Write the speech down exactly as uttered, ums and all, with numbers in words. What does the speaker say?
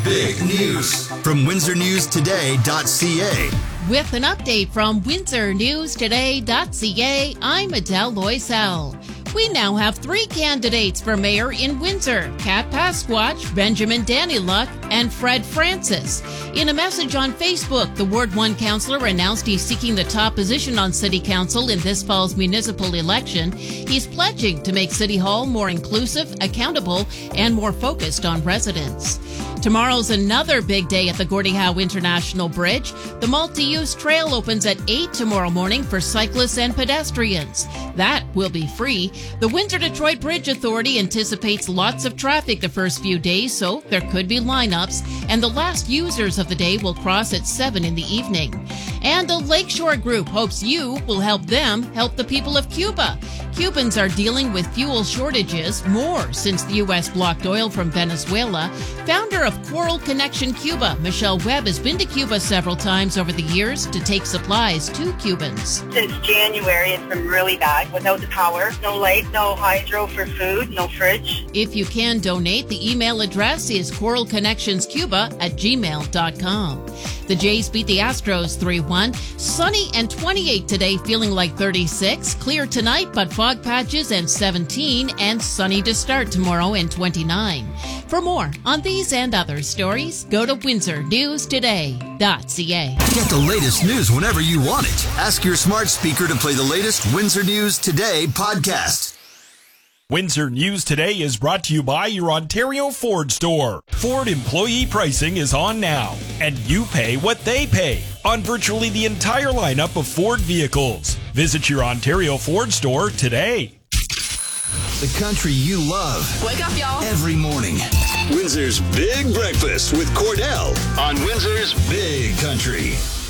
big news from Windsor News Today dot C A. With an update from Windsor News Today dot C A, I'm Adele Loisel. We now have three candidates for mayor in Windsor: Kat Pasquatch, Benjamin Danyluk, and Fred Francis. In a message on Facebook, the Ward one councillor announced he's seeking the top position on City Council in this fall's municipal election. He's pledging to make City Hall more inclusive, accountable, and more focused on residents. Tomorrow's another big day at the Gordie Howe International Bridge. The multi-use trail opens at eight tomorrow morning for cyclists and pedestrians. That will be free. The Windsor-Detroit Bridge Authority anticipates lots of traffic the first few days, so there could be lineups, and the last users of the day will cross at seven in the evening. And a Lakeshore group hopes you will help them help the people of Cuba. Cubans are dealing with fuel shortages, more since the U S blocked oil from Venezuela. Founder of Coral Connection Cuba, Michelle Webb, has been to Cuba several times over the years to take supplies to Cubans. Since January, it's been really bad. Without the power, no light, no hydro for food, no fridge. If you can donate, the email address is coral connections cuba at gmail dot com. The Jays beat the Astros three one. Sunny and twenty-eight today, feeling like thirty-six. Clear tonight, but fog patches and seventeen. And sunny to start tomorrow and twenty-nine. For more on these and other stories, go to Windsor News Today dot C A. Get the latest news whenever you want it. Ask your smart speaker to play the latest Windsor News Today podcast. Windsor News Today is brought to you by your Ontario Ford store. Ford employee pricing is on now, and you pay what they pay on virtually the entire lineup of Ford vehicles. Visit your Ontario Ford store today. The country you love. Wake up, y'all. Every morning. Windsor's Big Breakfast with Cordell on Windsor's Big Country.